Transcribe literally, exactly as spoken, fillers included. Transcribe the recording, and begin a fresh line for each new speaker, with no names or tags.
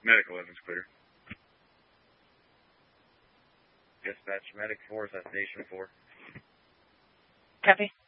Medical Evans clear. Dispatch, Medic four is at Station four.
Copy.